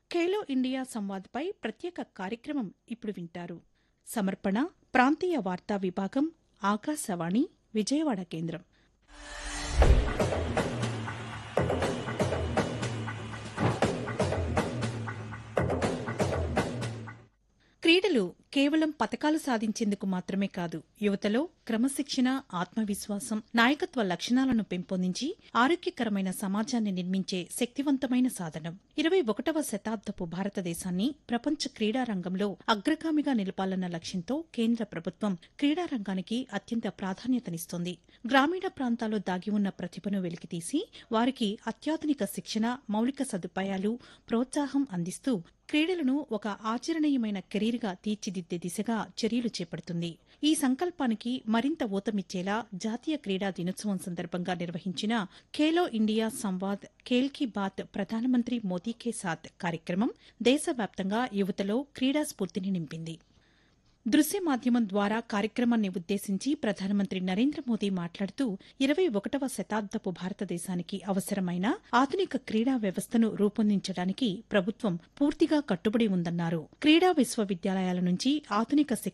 Khelo India సంవాద్పై ప్రత్యేక కార్యక్రమం ఇప్పుడు వింటారు. సమర్పణ ప్రాంతీయ వార్తా విభాగం, ఆకాశవాణి విజయవాడ కేంద్రం. క్రీడలు కేవలం పతకాలు సాధించేందుకు మాత్రమే కాదు, యువతలో క్రమశిక్షణ, ఆత్మవిశ్వాసం, నాయకత్వ లక్షణాలను పెంపొందించి ఆరోగ్యకరమైన సమాజాన్ని నిర్మించే శక్తివంతమైన సాధనం. 21వ శతాబ్దపు భారతదేశాన్ని ప్రపంచ క్రీడా రంగంలో అగ్రగామిగా నిలపాలన్న లక్ష్యంతో కేంద్ర ప్రభుత్వం క్రీడారంగానికి అత్యంత ప్రాధాన్యతనిస్తోంది. గ్రామీణ ప్రాంతాల్లో దాగి ఉన్న ప్రతిభను వెలికితీసి వారికి అత్యాధునిక శిక్షణ, మౌలిక సదుపాయాలు, ప్రోత్సాహం అందిస్తూ క్రీడలను ఒక ఆచరణీయమైన కెరీర్గా తీర్చిదిద్దే దిశగా చర్యలు చేపడుతుంది. ఈ సంకల్పానికి మరింత ఊతమిచ్చేలా జాతీయ క్రీడా దినోత్సవం సందర్భంగా నిర్వహించిన ఖేలో ఇండియా సంవాద్ ఖేల్ కీ బాత్ ప్రధానమంత్రి మోదీ కే సాత్ కార్యక్రమం దేశవ్యాప్తంగా యువతలో క్రీడా స్ఫూర్తిని నింపింది. దృశ్య మాధ్యమం ద్వారా కార్యక్రమాన్ని ఉద్దేశించి ప్రధానమంత్రి నరేంద్ర మోదీ మాట్లాడుతూ 21వ శతాబ్దపు భారతదేశానికి అవసరమైన ఆధునిక క్రీడా వ్యవస్థను రూపొందించడానికి ప్రభుత్వం పూర్తిగా కట్టుబడి ఉందన్నారు. క్రీడా విశ్వవిద్యాలయాల నుంచి ఆధునిక